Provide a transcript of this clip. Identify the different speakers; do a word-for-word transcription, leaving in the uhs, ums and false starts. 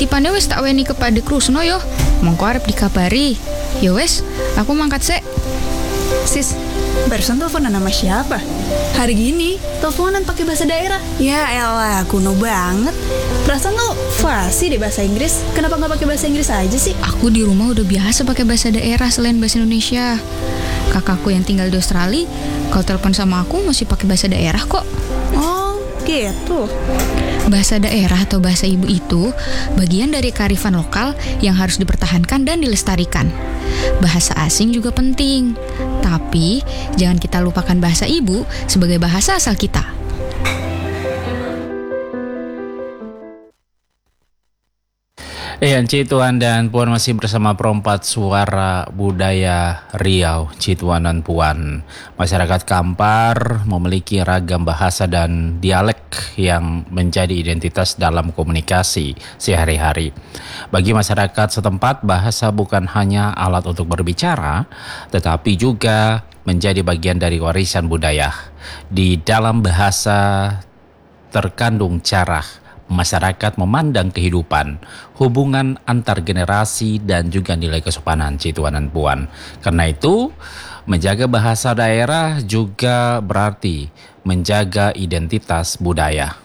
Speaker 1: titipane wis tak weni kepada Krusno yo. Mongko arep dikabari. Yo wes, aku mangkat sek.
Speaker 2: Sis, barusan teleponan sama siapa? Hari gini, teleponan pakai bahasa daerah. Ya elah, kuno banget. Perasaan lo fasih deh bahasa Inggris. Kenapa nggak pakai bahasa Inggris aja sih?
Speaker 1: Aku di rumah udah biasa pakai bahasa daerah selain bahasa Indonesia. Kakakku yang tinggal di Australia, kalau telepon sama aku masih pakai bahasa daerah kok.
Speaker 2: Oh, gitu.
Speaker 1: Bahasa daerah atau bahasa ibu itu bagian dari kearifan lokal yang harus dipertahankan dan dilestarikan. Bahasa asing juga penting, tapi jangan kita lupakan bahasa ibu sebagai bahasa asal kita.
Speaker 3: Eh, Ci Tuan dan Puan masih bersama Perempat Suara Budaya Riau, Ci Tuan dan Puan. Masyarakat Kampar memiliki ragam bahasa dan dialek yang menjadi identitas dalam komunikasi sehari-hari. Bagi masyarakat setempat, bahasa bukan hanya alat untuk berbicara, tetapi juga menjadi bagian dari warisan budaya. Di dalam bahasa terkandung cara masyarakat memandang kehidupan, hubungan antar generasi, dan juga nilai kesopanan, Ci Tuan dan Puan. Karena itu, menjaga bahasa daerah juga berarti menjaga identitas budaya.